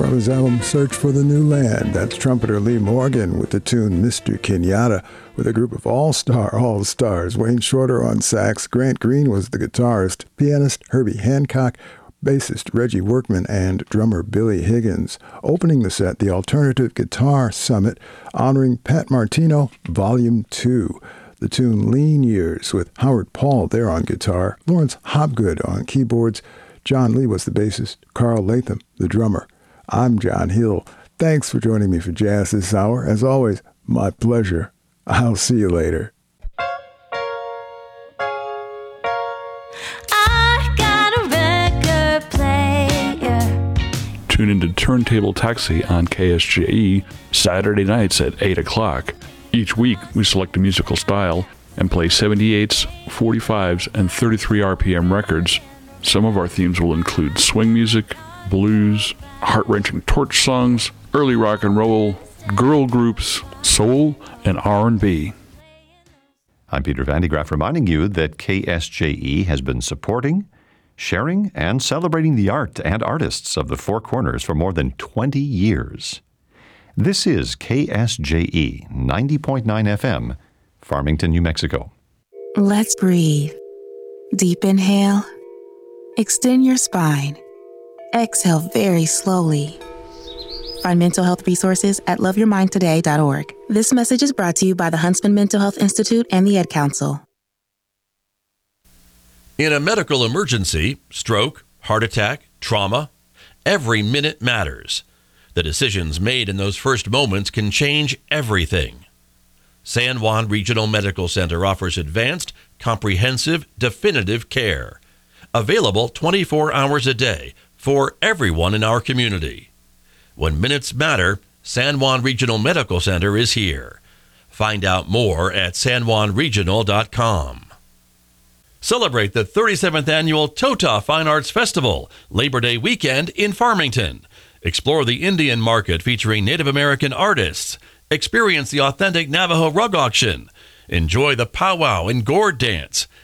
from his album Search for the New Land. That's trumpeter Lee Morgan with the tune Mr. Kenyatta, with a group of all-stars. Wayne Shorter on sax, Grant Green was the guitarist, pianist Herbie Hancock, bassist Reggie Workman, and drummer Billy Higgins. Opening the set, the Alternative Guitar Summit, honoring Pat Martino, Volume 2. The tune Lean Years with Howard Paul there on guitar, Lawrence Hopgood on keyboards, John Lee was the bassist, Carl Latham the drummer. I'm John Hill. Thanks for joining me for Jazz this hour. As always, my pleasure. I'll see you later. I got a record player. Tune into Turntable Taxi on KSJE Saturday nights at 8 o'clock. Each week, we select a musical style and play 78s, 45s, and 33 RPM records. Some of our themes will include swing music, blues, heart-wrenching torch songs, early rock and roll, girl groups, soul, and R&B. I'm Peter Van de Graaff, reminding you that KSJE has been supporting, sharing, and celebrating the art and artists of the Four Corners for more than 20 years. This is KSJE 90.9 FM, Farmington, New Mexico. Let's breathe. Deep inhale. Extend your spine. Exhale very slowly. Find mental health resources at loveyourmindtoday.org. This message is brought to you by the Huntsman Mental Health Institute and the Ed Council. In a medical emergency, stroke, heart attack, trauma, every minute matters. The decisions made in those first moments can change everything. San Juan Regional Medical Center offers advanced, comprehensive, definitive care. Available 24 hours a day for everyone in our community. When minutes matter, San Juan Regional Medical Center is here. Find out more at sanjuanregional.com. Celebrate the 37th Annual Tota Fine Arts Festival, Labor Day weekend in Farmington. Explore the Indian market featuring Native American artists. Experience the authentic Navajo rug auction. Enjoy the powwow and gourd dance.